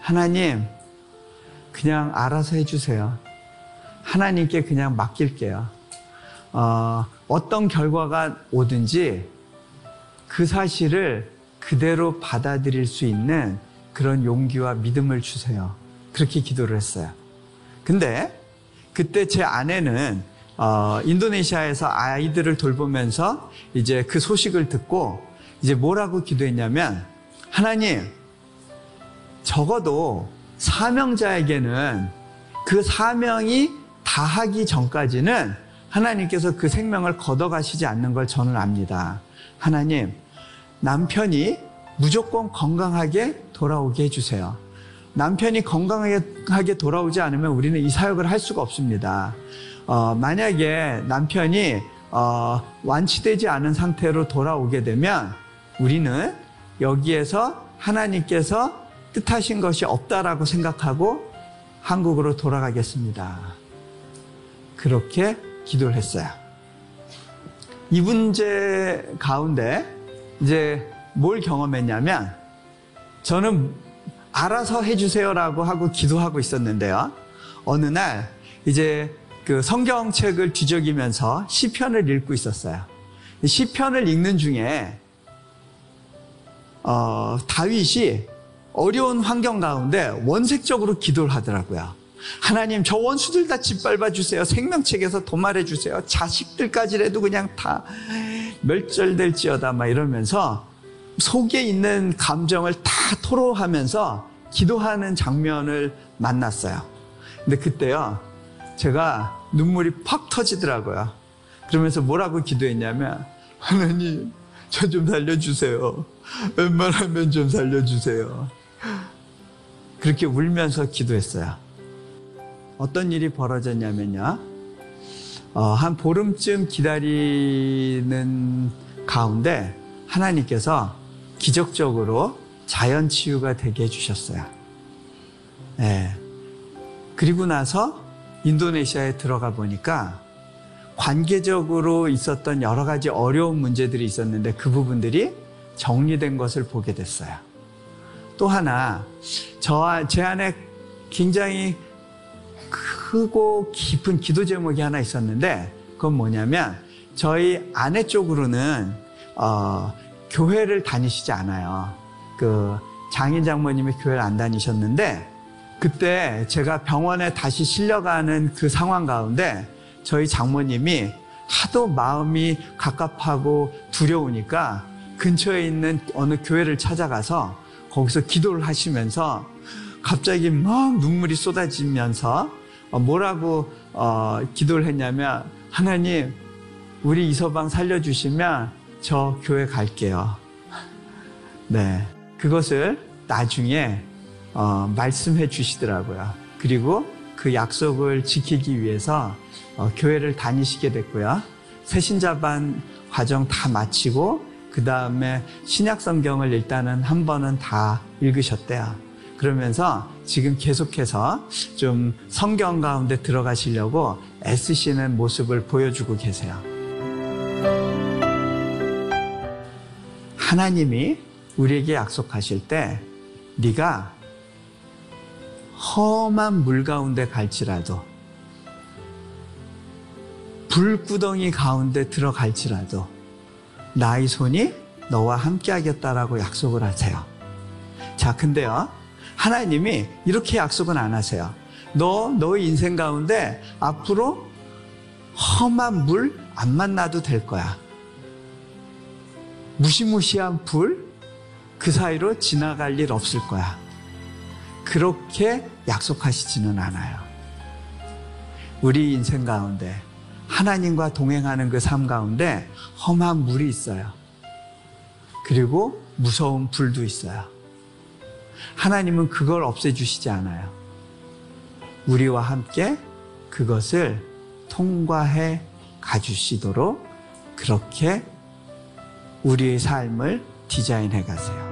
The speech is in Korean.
하나님, 그냥 알아서 해주세요. 하나님께 그냥 맡길게요. 어떤 결과가 오든지 그 사실을 그대로 받아들일 수 있는 그런 용기와 믿음을 주세요. 그렇게 기도를 했어요. 근데 그때 제 아내는 인도네시아에서 아이들을 돌보면서 이제 그 소식을 듣고 이제 뭐라고 기도했냐면, 하나님, 적어도 사명자에게는 그 사명이 다하기 전까지는 하나님께서 그 생명을 걷어가시지 않는 걸 저는 압니다. 하나님, 남편이 무조건 건강하게 돌아오게 해주세요. 남편이 건강하게 돌아오지 않으면 우리는 이 사역을 할 수가 없습니다. 만약에 남편이 완치되지 않은 상태로 돌아오게 되면 우리는 여기에서 하나님께서 뜻하신 것이 없다라고 생각하고 한국으로 돌아가겠습니다. 그렇게 기도를 했어요. 이 문제 가운데 이제 뭘 경험했냐면, 저는 알아서 해주세요라고 하고 기도하고 있었는데요. 어느 날 이제 그 성경책을 뒤적이면서 시편을 읽고 있었어요. 시편을 읽는 중에 다윗이 어려운 환경 가운데 원색적으로 기도를 하더라고요. 하나님, 저 원수들 다 짓밟아 주세요. 생명책에서 도말해 주세요. 자식들까지라도 그냥 다 멸절될지어다 막 이러면서 속에 있는 감정을 다 토로하면서 기도하는 장면을 만났어요. 근데 그때요, 제가 눈물이 팍 터지더라고요. 그러면서 뭐라고 기도했냐면, 하나님, 저 좀 살려주세요. 웬만하면 좀 살려주세요. 그렇게 울면서 기도했어요. 어떤 일이 벌어졌냐면요, 한 보름쯤 기다리는 가운데 하나님께서 기적적으로 자연치유가 되게 해주셨어요. 네. 그리고 나서 인도네시아에 들어가 보니까 관계적으로 있었던 여러 가지 어려운 문제들이 있었는데 그 부분들이 정리된 것을 보게 됐어요. 또 하나, 제 안에 굉장히 크고 깊은 기도 제목이 하나 있었는데, 그건 뭐냐면, 저희 아내 쪽으로는 교회를 다니시지 않아요. 그 장인 장모님이 교회를 안 다니셨는데, 그때 제가 병원에 다시 실려가는 그 상황 가운데 저희 장모님이 하도 마음이 갑갑하고 두려우니까 근처에 있는 어느 교회를 찾아가서 거기서 기도를 하시면서 갑자기 막 눈물이 쏟아지면서 뭐라고 기도를 했냐면, 하나님, 우리 이서방 살려주시면 저 교회 갈게요. 네, 그것을 나중에 말씀해 주시더라고요. 그리고 그 약속을 지키기 위해서 교회를 다니시게 됐고요. 새신자반 과정 다 마치고 그 다음에 신약 성경을 일단은 한 번은 다 읽으셨대요. 그러면서 지금 계속해서 좀 성경 가운데 들어가시려고 애쓰시는 모습을 보여주고 계세요. 하나님이 우리에게 약속하실 때, 네가 험한 물 가운데 갈지라도, 불구덩이 가운데 들어갈지라도 나의 손이 너와 함께 하겠다라고 약속을 하세요. 자, 근데요, 하나님이 이렇게 약속은 안 하세요. 너의 인생 가운데 앞으로 험한 물 안 만나도 될 거야. 무시무시한 불 그 사이로 지나갈 일 없을 거야. 그렇게 약속하시지는 않아요. 우리 인생 가운데 하나님과 동행하는 그 삶 가운데 험한 물이 있어요. 그리고 무서운 불도 있어요. 하나님은 그걸 없애주시지 않아요. 우리와 함께 그것을 통과해 가주시도록 그렇게 우리의 삶을 디자인해 가세요.